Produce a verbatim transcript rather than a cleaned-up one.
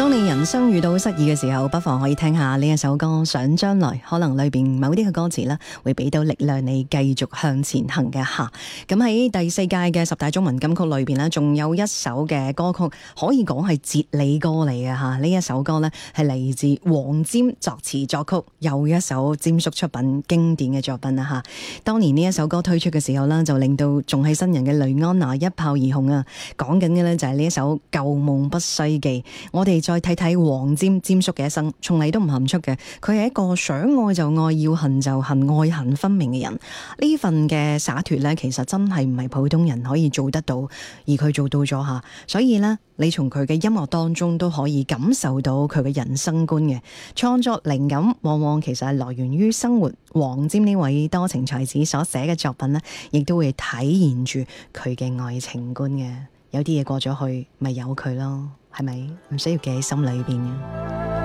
當你人生遇到失意嘅時候，不妨可以聽下呢一首歌《想將來》，可能裏邊某啲嘅歌詞呢會俾到力量你繼續向前行嘅吓。咁喺第四屆嘅十大中文金曲裏邊呢，仲有一首嘅歌曲可以講係哲理歌嚟嘅吓。呢一首歌呢係嚟自黃霑作詞作曲，又一首霑叔出品經典嘅作品啦吓。當年呢一首歌推出嘅時候呢，就令到仲係新人嘅雷安娜一炮而紅啊！講緊嘅呢就係呢一首舊夢不須記。我哋再睇睇黃霑霑叔嘅一生，從嚟都唔含蓄嘅。佢係一個想愛就愛，要恨就恨，愛恨分明嘅人。呢份嘅灑脫呢，其實真係唔係普通人可以做得到，而佢做到咗吓。所以呢，你從佢嘅音樂當中都可以感受到佢嘅人生觀嘅創作靈感，往往其實係來源於生活。黃霑呢位多情才子所寫嘅作品呢，亦都會體現住佢嘅愛情觀嘅。有啲嘢過咗去，咪由佢咯，係咪？唔需要記喺心裏邊嘅。